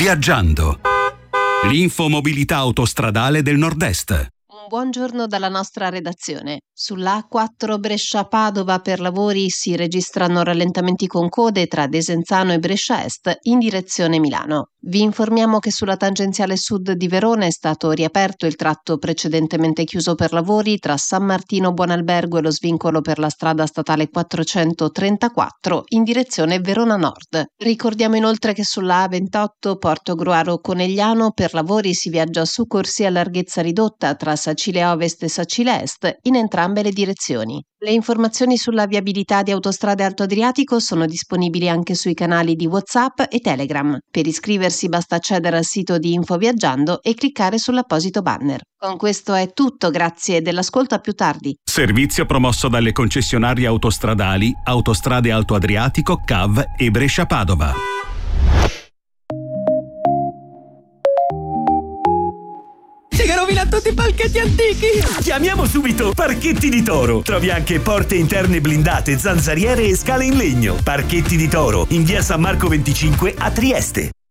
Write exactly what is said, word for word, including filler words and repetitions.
Viaggiando. L'infomobilità autostradale del Nord-Est. Un buongiorno dalla nostra redazione. Sull'A quattro Brescia-Padova per lavori si registrano rallentamenti con code tra Desenzano e Brescia Est in direzione Milano. Vi informiamo che sulla tangenziale sud di Verona è stato riaperto il tratto precedentemente chiuso per lavori tra San Martino Buonalbergo e lo svincolo per la strada statale quattrocentotrentaquattro in direzione Verona Nord. Ricordiamo inoltre che sulla A ventotto Portogruaro Conegliano per lavori si viaggia su corsia a larghezza ridotta tra Sacile Ovest e Sacile Est in entrambe le direzioni. Le informazioni sulla viabilità di Autostrade Alto Adriatico sono disponibili anche sui canali di WhatsApp e Telegram. Per iscriversi basta accedere al sito di Info Viaggiando e cliccare sull'apposito banner. Con questo è tutto, grazie dell'ascolto, a più tardi. Servizio promosso dalle concessionarie autostradali Autostrade Alto Adriatico, C A V e Brescia-Padova. Che rovina tutti i palchetti antichi! Chiamiamo subito Parchetti di Toro. Trovi anche porte interne blindate, zanzariere e scale in legno. Parchetti di Toro, in via San Marco venticinque a Trieste.